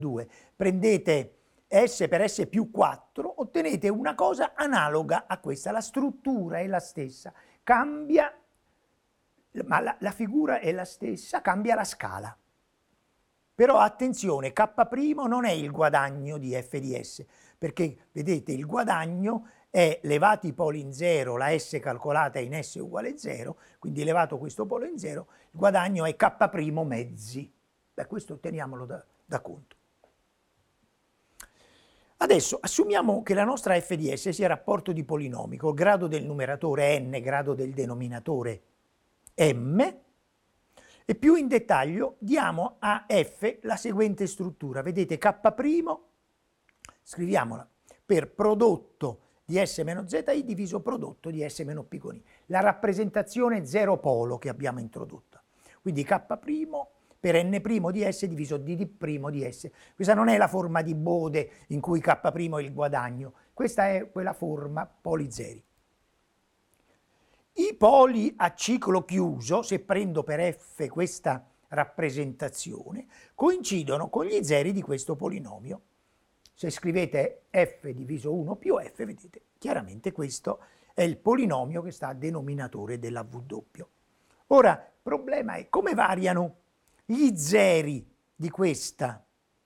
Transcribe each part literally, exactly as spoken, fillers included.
due, prendete S per S più quattro, ottenete una cosa analoga a questa. La struttura è la stessa, cambia, ma la, la figura è la stessa, cambia la scala. Però attenzione, K' non è il guadagno di F di S, perché vedete il guadagno è levati i poli in zero, la S calcolata in S uguale zero, quindi levato questo polo in zero, il guadagno è K' mezzi. Beh, questo teniamolo da, da conto. Adesso assumiamo che la nostra F di S sia rapporto di polinomi, col grado del numeratore n, grado del denominatore m, e più in dettaglio diamo a F la seguente struttura. Vedete K', scriviamola, per prodotto di S meno Zi diviso prodotto di S meno P con I. La rappresentazione zero polo che abbiamo introdotto. Quindi K' per n' di S diviso dd' di S. Questa non è la forma di Bode in cui K' è il guadagno, questa è quella forma poli zeri. I poli a ciclo chiuso, se prendo per F questa rappresentazione, coincidono con gli zeri di questo polinomio. Se scrivete F diviso uno più F, vedete, chiaramente questo è il polinomio che sta a denominatore della W. Ora, il problema è come variano gli zeri di questa,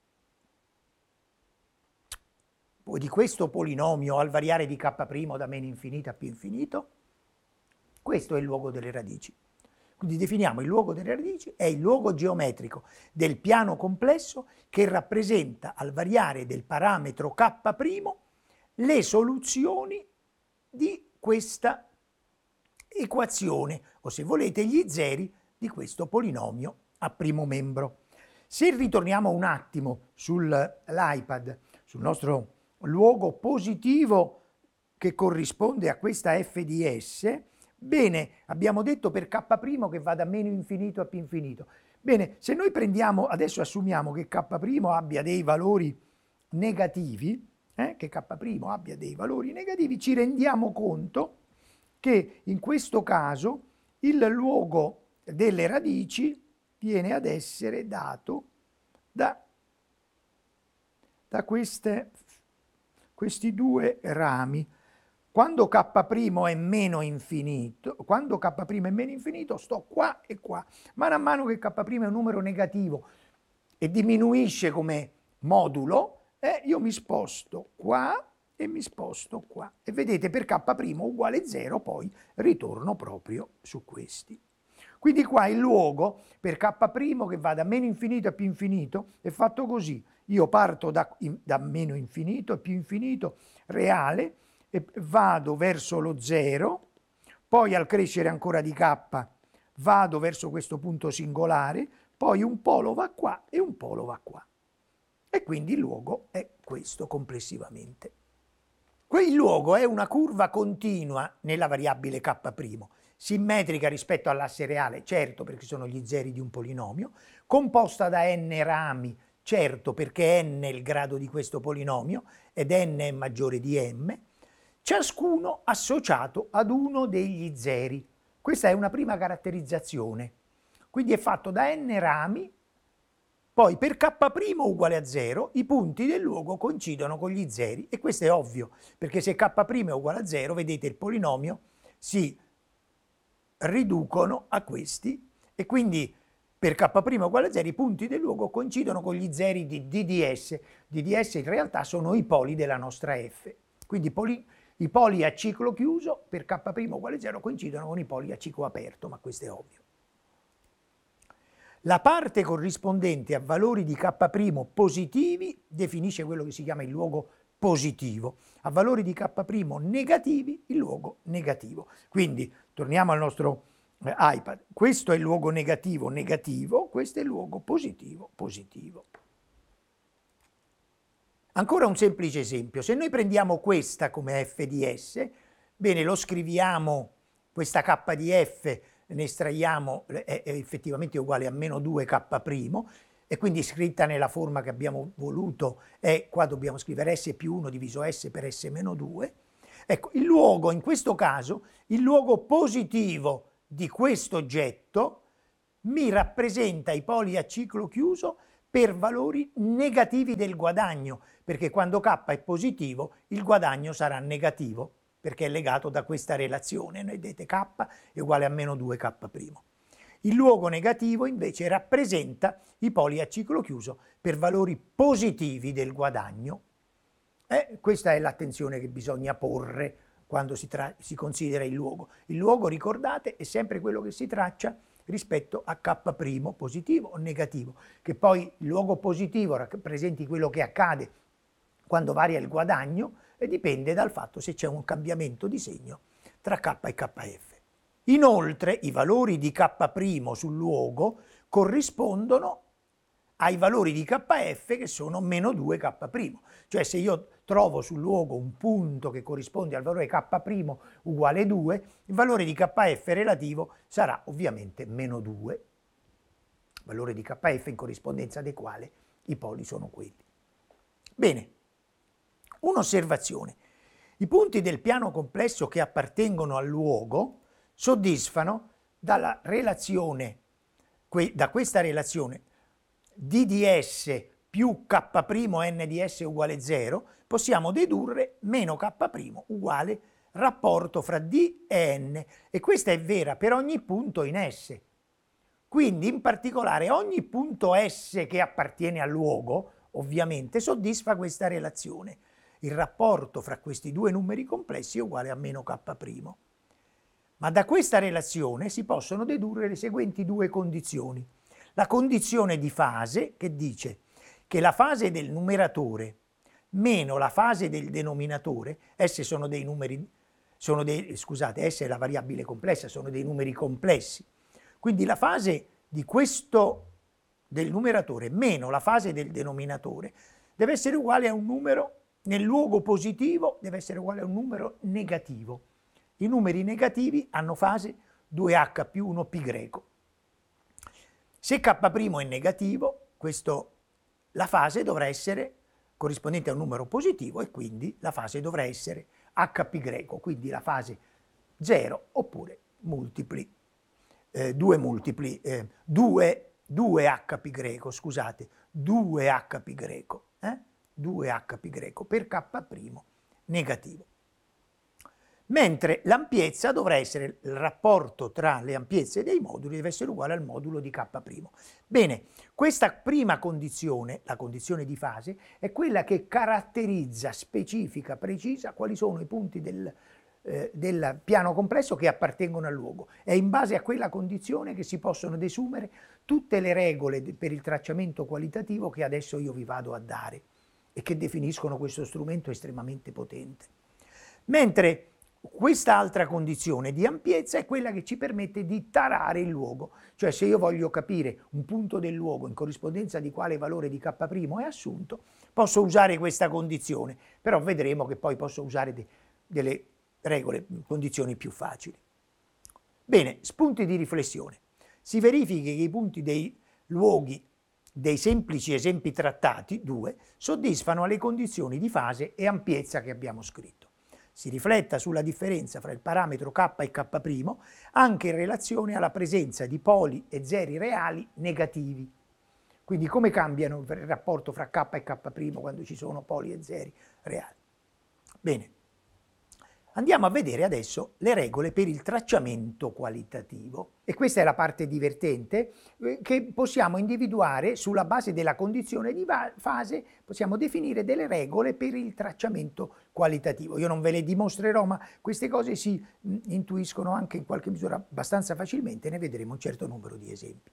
di questo polinomio al variare di K' da meno infinito a più infinito. Questo è il luogo delle radici. Quindi definiamo il luogo delle radici, è il luogo geometrico del piano complesso che rappresenta al variare del parametro K' le soluzioni di questa equazione, o se volete gli zeri di questo polinomio a primo membro. Se ritorniamo un attimo sull'iPad, sul nostro luogo positivo che corrisponde a questa F di S, bene, abbiamo detto per K' che va da meno infinito a più infinito. Bene, se noi prendiamo, adesso assumiamo che K' abbia dei valori negativi, eh, che K' abbia dei valori negativi, ci rendiamo conto che in questo caso il luogo delle radici viene ad essere dato da, da queste, questi due rami. Quando K' è meno infinito, quando K' è meno infinito sto qua e qua. Mano a mano che K' è un numero negativo e diminuisce come modulo, eh, io mi sposto qua e mi sposto qua. E vedete per K' uguale zero, poi ritorno proprio su questi. Quindi qua il luogo per K' che va da meno infinito a più infinito è fatto così. Io parto da, da meno infinito a più infinito reale e vado verso lo zero, poi al crescere ancora di K vado verso questo punto singolare, poi un polo va qua e un polo va qua. E quindi il luogo è questo complessivamente. Il luogo è una curva continua nella variabile K', simmetrica rispetto all'asse reale, certo perché sono gli zeri di un polinomio, composta da n rami, certo perché n è il grado di questo polinomio ed n è maggiore di m, ciascuno associato ad uno degli zeri. Questa è una prima caratterizzazione. Quindi è fatto da n rami, poi per K' uguale a zero i punti del luogo coincidono con gli zeri, e questo è ovvio, perché se K' è uguale a zero, vedete il polinomio si riducono a questi, e quindi per K' uguale a zero i punti del luogo coincidono con gli zeri di D di S. D di S in realtà sono i poli della nostra F. Quindi poli, i poli a ciclo chiuso per K' uguale a zero coincidono con i poli a ciclo aperto, ma questo è ovvio. La parte corrispondente a valori di K' positivi definisce quello che si chiama il luogo positivo, a valori di K' negativi il luogo negativo. Quindi torniamo al nostro eh, iPad, questo è il luogo negativo negativo, questo è il luogo positivo positivo. Ancora un semplice esempio, se noi prendiamo questa come F di S, bene, lo scriviamo, questa K di F, ne estraiamo, è, è effettivamente uguale a meno due K', e quindi scritta nella forma che abbiamo voluto, è, qua dobbiamo scrivere S più uno diviso S per S meno due. Ecco, il luogo, in questo caso, il luogo positivo di questo oggetto mi rappresenta i poli a ciclo chiuso per valori negativi del guadagno, perché quando K è positivo il guadagno sarà negativo, perché è legato da questa relazione. Vedete, K è uguale a meno due K'. Il luogo negativo invece rappresenta i poli a ciclo chiuso per valori positivi del guadagno. Eh, questa è l'attenzione che bisogna porre quando si, si considera il luogo. Il luogo, ricordate, è sempre quello che si traccia rispetto a K' positivo o negativo, che poi il luogo positivo rappresenti quello che accade quando varia il guadagno e dipende dal fatto se c'è un cambiamento di segno tra K e K F. Inoltre i valori di K' sul luogo corrispondono ai valori di K F che sono meno due K'. Cioè se io trovo sul luogo un punto che corrisponde al valore K' uguale due, il valore di K F relativo sarà ovviamente meno due, il valore di K F in corrispondenza del quale i poli sono quelli. Bene, un'osservazione. I punti del piano complesso che appartengono al luogo soddisfano dalla relazione, da questa relazione D di S più K' N di S uguale zero, possiamo dedurre meno K' uguale rapporto fra D e N, e questa è vera per ogni punto in S. Quindi in particolare ogni punto S che appartiene al luogo ovviamente soddisfa questa relazione. Il rapporto fra questi due numeri complessi è uguale a meno K'. Ma da questa relazione si possono dedurre le seguenti due condizioni. La condizione di fase, che dice che la fase del numeratore meno la fase del denominatore, S sono dei numeri, sono dei, scusate, S è la variabile complessa, sono dei numeri complessi. Quindi la fase di questo del numeratore meno la fase del denominatore deve essere uguale a un numero, nel luogo positivo deve essere uguale a un numero negativo. I numeri negativi hanno fase due H più uno π. Se K' è negativo, questo, la fase dovrà essere corrispondente a un numero positivo e quindi la fase dovrà essere H π, quindi la fase zero oppure multipli, eh, due multipli, eh, due, due H π, scusate, due H π, eh? due H π per K' negativo. Mentre l'ampiezza dovrà essere il rapporto tra le ampiezze dei moduli, deve essere uguale al modulo di K'. Bene, questa prima condizione, la condizione di fase, è quella che caratterizza, specifica, precisa quali sono i punti del, eh, del piano complesso che appartengono al luogo. È in base a quella condizione che si possono desumere tutte le regole per il tracciamento qualitativo che adesso io vi vado a dare e che definiscono questo strumento estremamente potente. Mentre questa altra condizione di ampiezza è quella che ci permette di tarare il luogo, cioè se io voglio capire un punto del luogo in corrispondenza di quale valore di K' è assunto, posso usare questa condizione, però vedremo che poi posso usare de delle regole, condizioni più facili. Bene, spunti di riflessione. Si verifichi che i punti dei luoghi dei semplici esempi trattati, due, soddisfano le condizioni di fase e ampiezza che abbiamo scritto. Si rifletta sulla differenza fra il parametro K e K' anche in relazione alla presenza di poli e zeri reali negativi. Quindi come cambiano il rapporto fra K e K' quando ci sono poli e zeri reali. Bene, andiamo a vedere adesso le regole per il tracciamento qualitativo. E questa è la parte divertente eh, che possiamo individuare sulla base della condizione di fase, possiamo definire delle regole per il tracciamento qualitativo. Io non ve le dimostrerò, ma queste cose si mh, intuiscono anche in qualche misura abbastanza facilmente, ne vedremo un certo numero di esempi.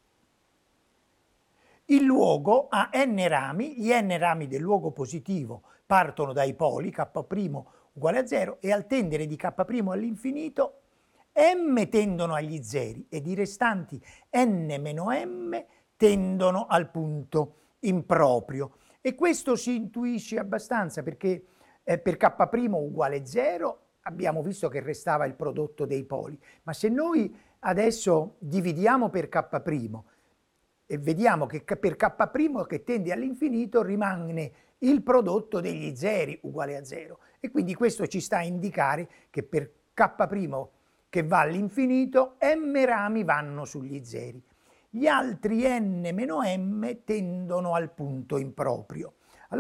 Il luogo ha n rami, gli n rami del luogo positivo partono dai poli K' uguale a zero e al tendere di K' all'infinito m tendono agli zeri ed i restanti n meno m tendono al punto improprio. E questo si intuisce abbastanza perché eh, per K' uguale zero abbiamo visto che restava il prodotto dei poli, ma se noi adesso dividiamo per K' e vediamo che per K' che tende all'infinito rimane il prodotto degli zeri uguale a zero e quindi questo ci sta a indicare che per K' che va all'infinito m rami vanno sugli zeri. Gli altri n meno m tendono al punto improprio.